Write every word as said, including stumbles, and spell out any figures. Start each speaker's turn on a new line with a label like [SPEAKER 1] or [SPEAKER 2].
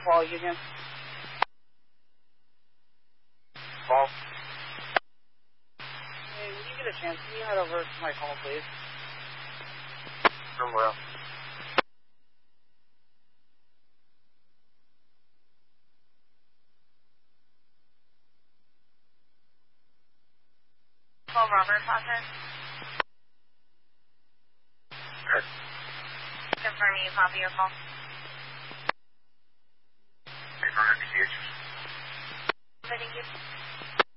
[SPEAKER 1] call you again.
[SPEAKER 2] Call.
[SPEAKER 1] Hey, when you get a chance, can you head over to my home, please?
[SPEAKER 2] Somewhere else.
[SPEAKER 3] Call Robert Foster.
[SPEAKER 2] Good.
[SPEAKER 3] Confirming you copy your call.
[SPEAKER 2] Confirm M P H.
[SPEAKER 3] Thank you.